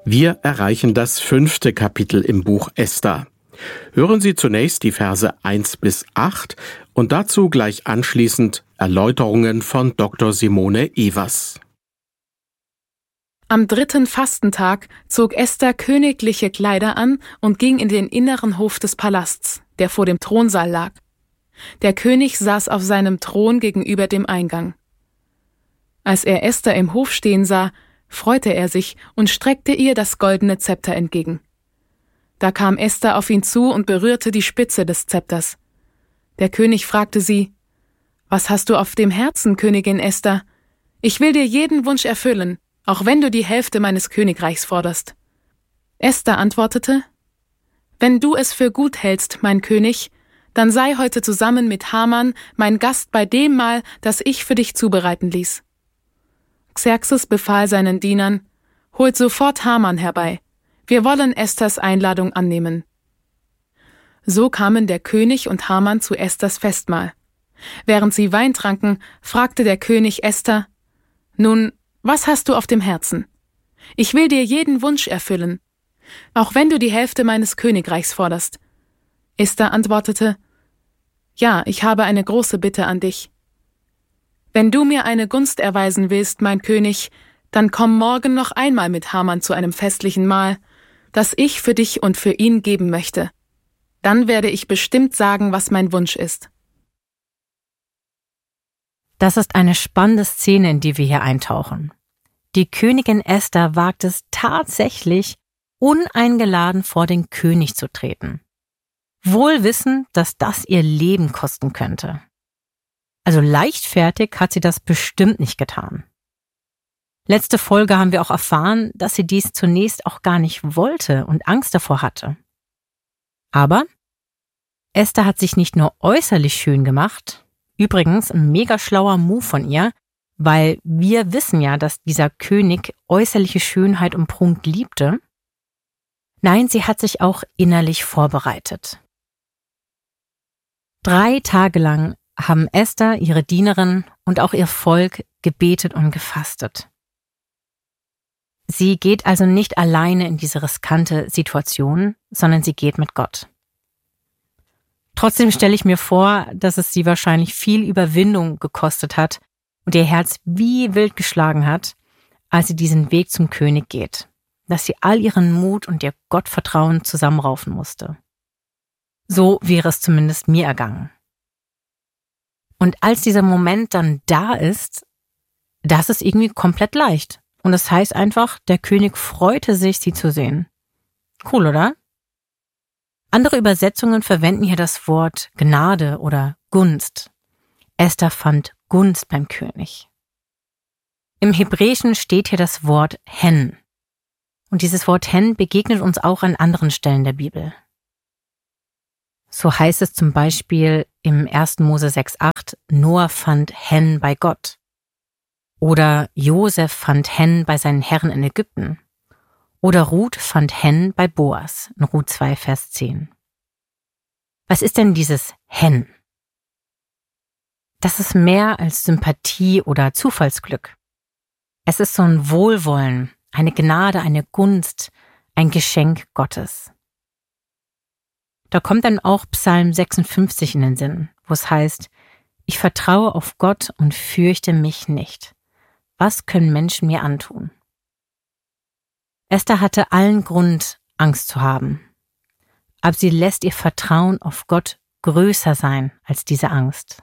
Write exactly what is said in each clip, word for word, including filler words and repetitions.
Wir erreichen das fünfte Kapitel im Buch Esther. Hören Sie zunächst die Verse eins bis acht und dazu gleich anschließend Erläuterungen von Doktor Simone Evers. Am dritten Fastentag zog Esther königliche Kleider an und ging in den inneren Hof des Palasts, der vor dem Thronsaal lag. Der König saß auf seinem Thron gegenüber dem Eingang. Als er Esther im Hof stehen sah, freute er sich und streckte ihr das goldene Zepter entgegen. Da kam Esther auf ihn zu und berührte die Spitze des Zepters. Der König fragte sie: »Was hast du auf dem Herzen, Königin Esther? Ich will dir jeden Wunsch erfüllen, auch wenn du die Hälfte meines Königreichs forderst.« Esther antwortete: »Wenn du es für gut hältst, mein König, dann sei heute zusammen mit Haman mein Gast bei dem Mahl, das ich für dich zubereiten ließ.« Xerxes befahl seinen Dienern: »Holt sofort Haman herbei. Wir wollen Esthers Einladung annehmen.« So kamen der König und Haman zu Esthers Festmahl. Während sie Wein tranken, fragte der König Esther: »Nun, was hast du auf dem Herzen? Ich will dir jeden Wunsch erfüllen, auch wenn du die Hälfte meines Königreichs forderst.« Esther antwortete: »Ja, ich habe eine große Bitte an dich. Wenn du mir eine Gunst erweisen willst, mein König, dann komm morgen noch einmal mit Haman zu einem festlichen Mahl, das ich für dich und für ihn geben möchte. Dann werde ich bestimmt sagen, was mein Wunsch ist.« Das ist eine spannende Szene, in die wir hier eintauchen. Die Königin Esther wagt es tatsächlich, uneingeladen vor den König zu treten. Wohl wissend, dass das ihr Leben kosten könnte. Also leichtfertig hat sie das bestimmt nicht getan. Letzte Folge haben wir auch erfahren, dass sie dies zunächst auch gar nicht wollte und Angst davor hatte. Aber Esther hat sich nicht nur äußerlich schön gemacht, übrigens ein mega schlauer Move von ihr, weil wir wissen ja, dass dieser König äußerliche Schönheit und Prunk liebte. Nein, sie hat sich auch innerlich vorbereitet. Drei Tage lang haben Esther, ihre Dienerin und auch ihr Volk gebetet und gefastet. Sie geht also nicht alleine in diese riskante Situation, sondern sie geht mit Gott. Trotzdem stelle ich mir vor, dass es sie wahrscheinlich viel Überwindung gekostet hat und ihr Herz wie wild geschlagen hat, als sie diesen Weg zum König geht, dass sie all ihren Mut und ihr Gottvertrauen zusammenraufen musste. So wäre es zumindest mir ergangen. Und als dieser Moment dann da ist, das ist irgendwie komplett leicht. Und das heißt einfach, der König freute sich, sie zu sehen. Cool, oder? Andere Übersetzungen verwenden hier das Wort Gnade oder Gunst. Esther fand Gunst beim König. Im Hebräischen steht hier das Wort Hen. Und dieses Wort Hen begegnet uns auch an anderen Stellen der Bibel. So heißt es zum Beispiel im ersten Mose sechs acht, Noah fand Hen bei Gott. Oder Josef fand Hen bei seinen Herren in Ägypten. Oder Ruth fand Hen bei Boas, in Ruth zwei, Vers zehn. Was ist denn dieses Hen? Das ist mehr als Sympathie oder Zufallsglück. Es ist so ein Wohlwollen, eine Gnade, eine Gunst, ein Geschenk Gottes. Da kommt dann auch Psalm sechsundfünfzig in den Sinn, wo es heißt: Ich vertraue auf Gott und fürchte mich nicht. Was können Menschen mir antun? Esther hatte allen Grund, Angst zu haben. Aber sie lässt ihr Vertrauen auf Gott größer sein als diese Angst.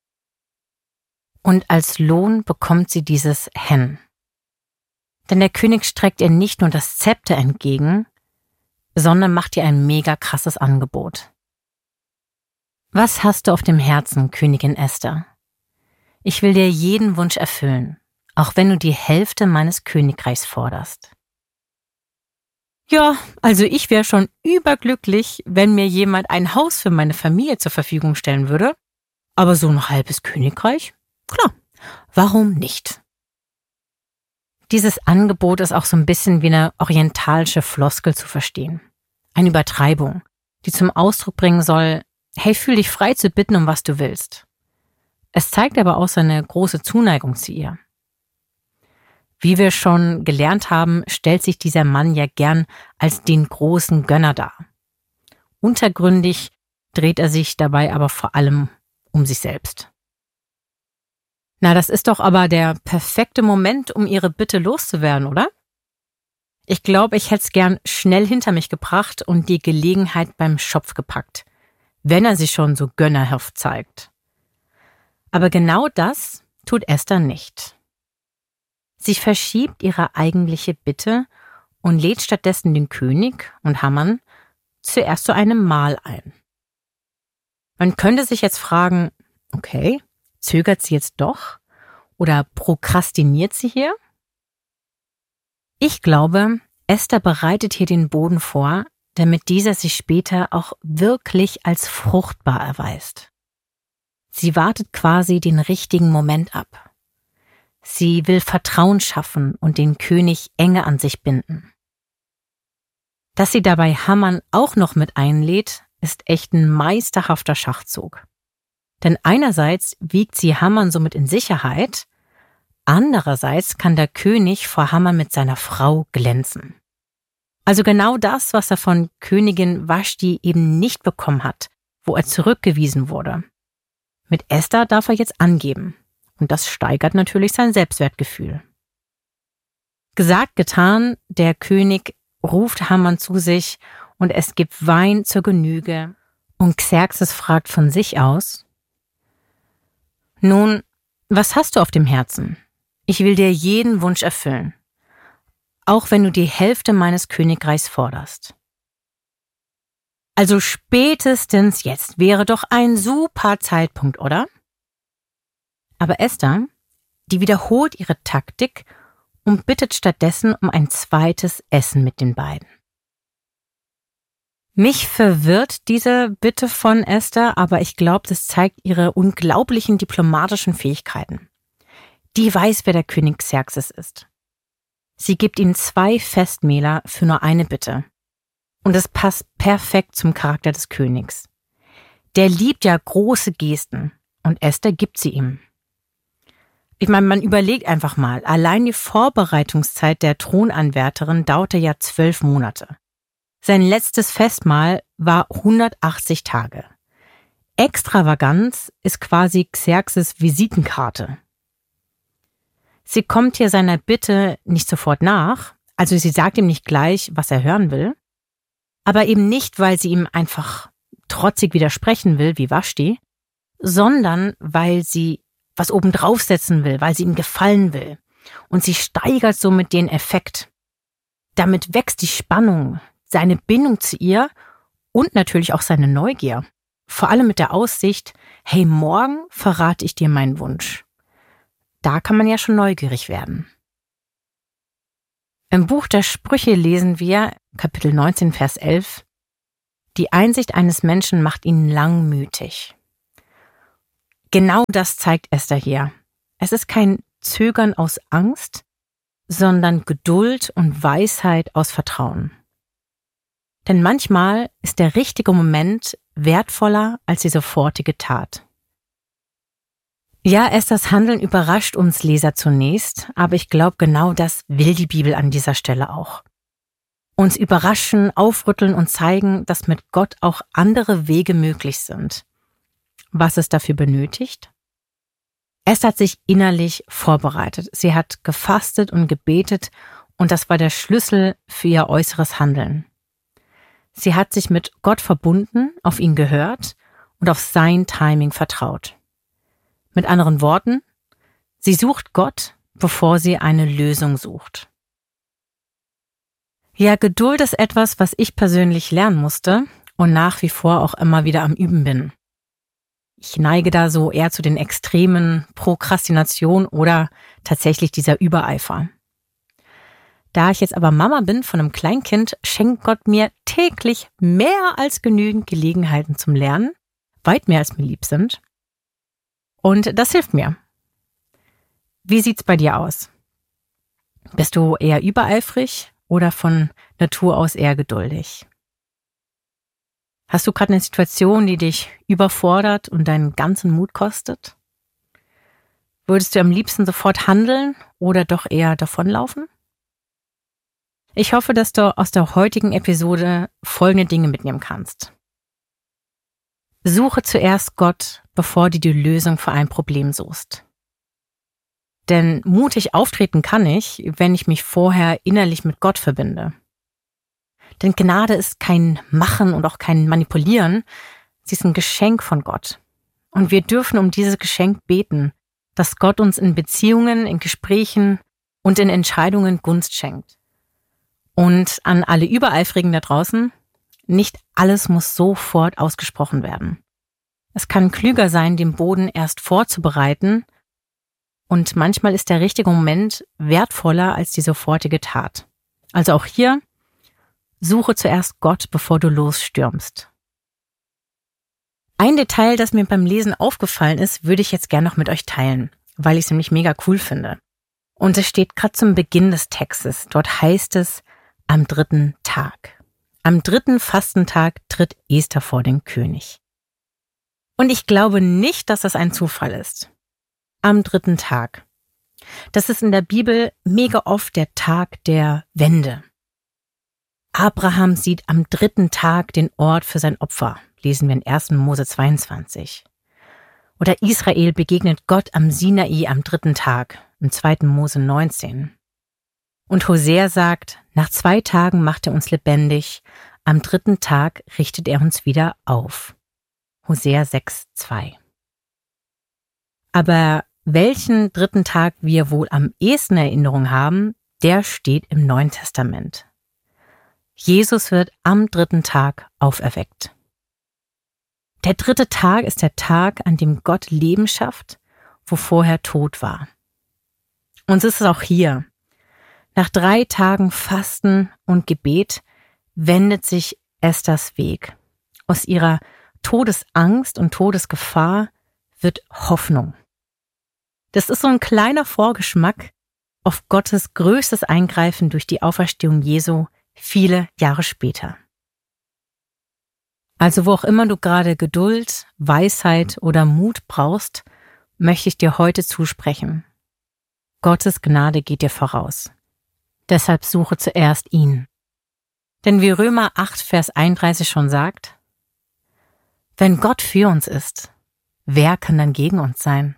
Und als Lohn bekommt sie dieses Hen. Denn der König streckt ihr nicht nur das Zepter entgegen, sondern macht ihr ein mega krasses Angebot. Was hast du auf dem Herzen, Königin Esther? Ich will dir jeden Wunsch erfüllen, auch wenn du die Hälfte meines Königreichs forderst. Ja, also ich wäre schon überglücklich, wenn mir jemand ein Haus für meine Familie zur Verfügung stellen würde. Aber so ein halbes Königreich? Klar, warum nicht? Dieses Angebot ist auch so ein bisschen wie eine orientalische Floskel zu verstehen. Eine Übertreibung, die zum Ausdruck bringen soll: Hey, fühl dich frei zu bitten, um was du willst. Es zeigt aber auch seine große Zuneigung zu ihr. Wie wir schon gelernt haben, stellt sich dieser Mann ja gern als den großen Gönner dar. Untergründig dreht er sich dabei aber vor allem um sich selbst. Na, das ist doch aber der perfekte Moment, um ihre Bitte loszuwerden, oder? Ich glaube, ich hätte es gern schnell hinter mich gebracht und die Gelegenheit beim Schopf gepackt, wenn er sich schon so gönnerhaft zeigt. Aber genau das tut Esther nicht. Sie verschiebt ihre eigentliche Bitte und lädt stattdessen den König und Haman zuerst zu einem Mahl ein. Man könnte sich jetzt fragen, okay, zögert sie jetzt doch oder prokrastiniert sie hier? Ich glaube, Esther bereitet hier den Boden vor, damit dieser sich später auch wirklich als fruchtbar erweist. Sie wartet quasi den richtigen Moment ab. Sie will Vertrauen schaffen und den König enge an sich binden. Dass sie dabei Haman auch noch mit einlädt, ist echt ein meisterhafter Schachzug. Denn einerseits wiegt sie Haman somit in Sicherheit, andererseits kann der König vor Haman mit seiner Frau glänzen. Also genau das, was er von Königin Vashti eben nicht bekommen hat, wo er zurückgewiesen wurde. Mit Esther darf er jetzt angeben. Und das steigert natürlich sein Selbstwertgefühl. Gesagt, getan, der König ruft Haman zu sich und es gibt Wein zur Genüge. Und Xerxes fragt von sich aus: Nun, was hast du auf dem Herzen? Ich will dir jeden Wunsch erfüllen, auch wenn du die Hälfte meines Königreichs forderst. Also spätestens jetzt wäre doch ein super Zeitpunkt, oder? Aber Esther, die wiederholt ihre Taktik und bittet stattdessen um ein zweites Essen mit den beiden. Mich verwirrt diese Bitte von Esther, aber ich glaube, das zeigt ihre unglaublichen diplomatischen Fähigkeiten. Die weiß, wer der König Xerxes ist. Sie gibt ihm zwei Festmähler für nur eine Bitte. Und es passt perfekt zum Charakter des Königs. Der liebt ja große Gesten und Esther gibt sie ihm. Ich meine, man überlegt einfach mal, allein die Vorbereitungszeit der Thronanwärterin dauerte ja zwölf Monate. Sein letztes Festmahl war hundertachtzig Tage. Extravaganz ist quasi Xerxes Visitenkarte. Sie kommt hier seiner Bitte nicht sofort nach, also sie sagt ihm nicht gleich, was er hören will, aber eben nicht, weil sie ihm einfach trotzig widersprechen will, wie Vashti, sondern weil sie was obendrauf setzen will, weil sie ihm gefallen will. Und sie steigert somit den Effekt. Damit wächst die Spannung, seine Bindung zu ihr und natürlich auch seine Neugier. Vor allem mit der Aussicht, hey, morgen verrate ich dir meinen Wunsch. Da kann man ja schon neugierig werden. Im Buch der Sprüche lesen wir, Kapitel neunzehn, Vers elf, die Einsicht eines Menschen macht ihn langmütig. Genau das zeigt Esther hier. Es ist kein Zögern aus Angst, sondern Geduld und Weisheit aus Vertrauen. Denn manchmal ist der richtige Moment wertvoller als die sofortige Tat. Ja, Esthers Handeln überrascht uns Leser zunächst, aber ich glaube, genau das will die Bibel an dieser Stelle auch. Uns überraschen, aufrütteln und zeigen, dass mit Gott auch andere Wege möglich sind. Was es dafür benötigt? Esther hat sich innerlich vorbereitet. Sie hat gefastet und gebetet und das war der Schlüssel für ihr äußeres Handeln. Sie hat sich mit Gott verbunden, auf ihn gehört und auf sein Timing vertraut. Mit anderen Worten, sie sucht Gott, bevor sie eine Lösung sucht. Ja, Geduld ist etwas, was ich persönlich lernen musste und nach wie vor auch immer wieder am Üben bin. Ich neige da so eher zu den Extremen Prokrastination oder tatsächlich dieser Übereifer. Da ich jetzt aber Mama bin von einem Kleinkind, schenkt Gott mir täglich mehr als genügend Gelegenheiten zum Lernen, weit mehr als mir lieb sind. Und das hilft mir. Wie sieht's bei dir aus? Bist du eher übereifrig oder von Natur aus eher geduldig? Hast du gerade eine Situation, die dich überfordert und deinen ganzen Mut kostet? Würdest du am liebsten sofort handeln oder doch eher davonlaufen? Ich hoffe, dass du aus der heutigen Episode folgende Dinge mitnehmen kannst. Suche zuerst Gott, bevor du die Lösung für ein Problem suchst. Denn mutig auftreten kann ich, wenn ich mich vorher innerlich mit Gott verbinde. Denn Gnade ist kein Machen und auch kein Manipulieren, sie ist ein Geschenk von Gott. Und wir dürfen um dieses Geschenk beten, dass Gott uns in Beziehungen, in Gesprächen und in Entscheidungen Gunst schenkt. Und an alle Übereifrigen da draußen, nicht alles muss sofort ausgesprochen werden. Es kann klüger sein, den Boden erst vorzubereiten, und manchmal ist der richtige Moment wertvoller als die sofortige Tat. Also auch hier, suche zuerst Gott, bevor du losstürmst. Ein Detail, das mir beim Lesen aufgefallen ist, würde ich jetzt gerne noch mit euch teilen, weil ich es nämlich mega cool finde. Und es steht gerade zum Beginn des Textes. Dort heißt es, am dritten Tag. Am dritten Fastentag tritt Esther vor den König. Und ich glaube nicht, dass das ein Zufall ist. Am dritten Tag. Das ist in der Bibel mega oft der Tag der Wende. Abraham sieht am dritten Tag den Ort für sein Opfer, lesen wir in ersten Mose zweiundzwanzig. Oder Israel begegnet Gott am Sinai am dritten Tag, im zweiten Mose neunzehn. Und Hosea sagt, nach zwei Tagen macht er uns lebendig, am dritten Tag richtet er uns wieder auf. Hosea sechs zwei. Aber welchen dritten Tag wir wohl am ehesten Erinnerung haben, der steht im Neuen Testament. Jesus wird am dritten Tag auferweckt. Der dritte Tag ist der Tag, an dem Gott Leben schafft, wo vorher Tod war. Und es ist auch hier. Nach drei Tagen Fasten und Gebet wendet sich Esthers Weg. Aus ihrer Todesangst und Todesgefahr wird Hoffnung. Das ist so ein kleiner Vorgeschmack auf Gottes größtes Eingreifen durch die Auferstehung Jesu viele Jahre später. Also wo auch immer du gerade Geduld, Weisheit oder Mut brauchst, möchte ich dir heute zusprechen. Gottes Gnade geht dir voraus. Deshalb suche zuerst ihn. Denn wie Römer acht, Vers einunddreißig schon sagt, wenn Gott für uns ist, wer kann dann gegen uns sein?